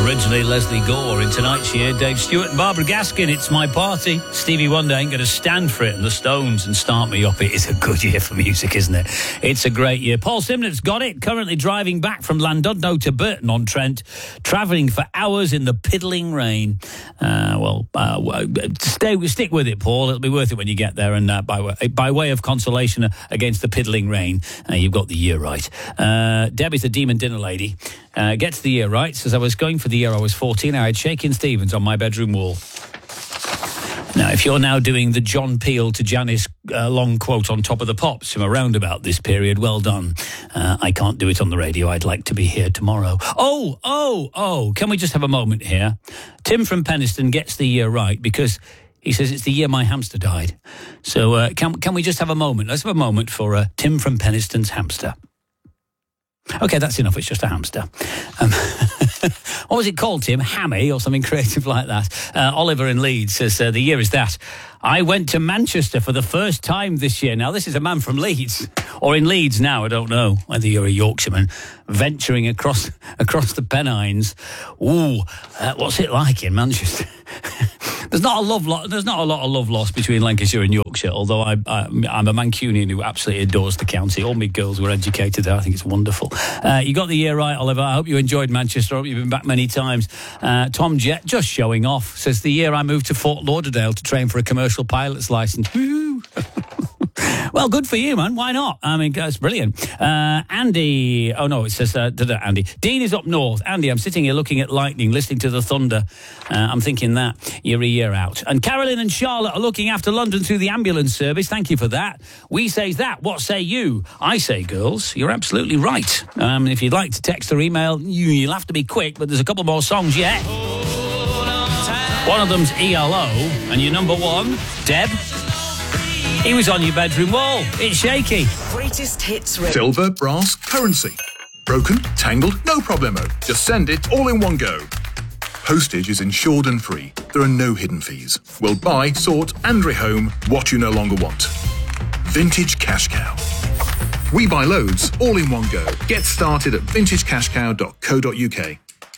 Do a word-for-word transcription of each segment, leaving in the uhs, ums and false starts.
Originally Leslie Gore. In tonight's year, Dave Stewart and Barbara Gaskin. It's My Party. Stevie Wonder ain't going to stand for it, and the Stones and Start Me Up. It is a good year for music, isn't it? It's a great year. Paul Simnet's got it. Currently driving back from Llandudno to Burton-on-Trent, travelling for hours in the piddling rain. Uh, well, uh, stay, stick with it, Paul. It'll be worth it when you get there. And uh, by, way, by way of consolation against the piddling rain, uh, you've got the year right. Uh, Debbie's the demon dinner lady. Uh, gets the year right. Says, I was going for the year I was fourteen. I had Shakin' Stevens on my bedroom wall. Now, if you're now doing the John Peel to Janis uh, long quote on Top of the Pops from around about this period, well done. Uh, I can't do it on the radio. I'd like to be here tomorrow. Oh, oh, oh, can we just have a moment here? Tim from Penistone gets the year right because he says it's the year my hamster died. So uh, can, can we just have a moment? Let's have a moment for uh, Tim from Penistone's hamster. OK, that's enough. It's just a hamster. Um, what was it called, Tim? Hammy or something creative like that. Uh, Oliver in Leeds says, uh, the year is that. I went to Manchester for the first time this year. Now, this is a man from Leeds. Or in Leeds now, I don't know whether you're a Yorkshireman. Venturing across across the Pennines. Ooh, uh, what's it like in Manchester? There's not a love lo- There's not a lot of love lost between Lancashire and Yorkshire, although I, I, I'm a Mancunian who absolutely adores the county. All my girls were educated there. I think it's wonderful. Uh, you got the year right, Oliver. I hope you enjoyed Manchester. I hope you've been back many times. Uh, Tom Jett, just showing off, says the year I moved to Fort Lauderdale to train for a commercial pilot's licence. Woo! Well, good for you, man. Why not? I mean, that's brilliant. Uh, Andy, oh no, it says, uh, Andy. Dean is up north. Andy, I'm sitting here looking at lightning, listening to the thunder. Uh, I'm thinking that you're a year out. And Carolyn and Charlotte are looking after London through the ambulance service. Thank you for that. We says that. What say you? I say, girls, you're absolutely right. Um, if you'd like to text or email, you, you'll have to be quick, but there's a couple more songs yet. One of them's E L O, and your number one, Deb. He was on your bedroom wall. It's shaky. Greatest hits. Re- Silver, brass, currency. Broken, tangled, no problemo. Just send it all in one go. Postage is insured and free. There are no hidden fees. We'll buy, sort and rehome what you no longer want. Vintage Cash Cow. We buy loads all in one go. Get started at vintage cash cow dot co dot uk.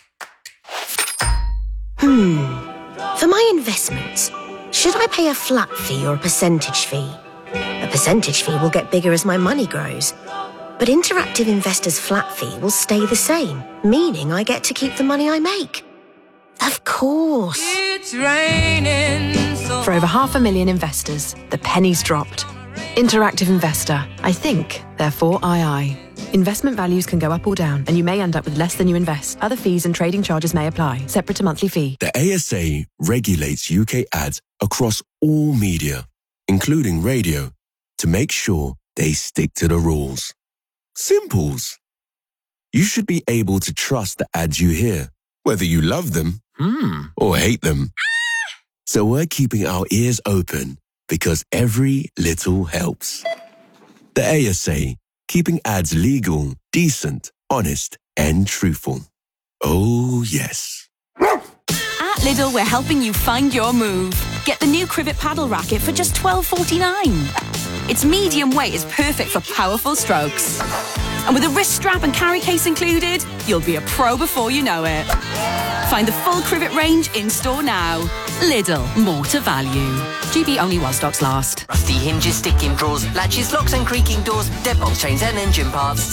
Hmm. For my investments, should I pay a flat fee or a percentage fee? A percentage fee will get bigger as my money grows. But Interactive Investor's flat fee will stay the same, meaning I get to keep the money I make. Of course. It's raining so For over half a million investors, the penny's dropped. Interactive Investor. I think, therefore I I. Investment values can go up or down, and you may end up with less than you invest. Other fees and trading charges may apply, separate to monthly fee. The A S A regulates U K ads across all media, including radio, to make sure they stick to the rules. Simples. You should be able to trust the ads you hear, whether you love them hmm. or hate them. So we're keeping our ears open because every little helps. The A S A, keeping ads legal, decent, honest, and truthful. Oh, yes. At Lidl, we're helping you find your move. Get the new Crivet paddle racket for just twelve forty-nine. Its medium weight is perfect for powerful strokes. And with a wrist strap and carry case included, you'll be a pro before you know it. Find the full Crivet range in-store now. Lidl, more to value. G B only while stocks last. Rusty hinges, sticking drawers, latches, locks and creaking doors, deadbolt chains and engine parts.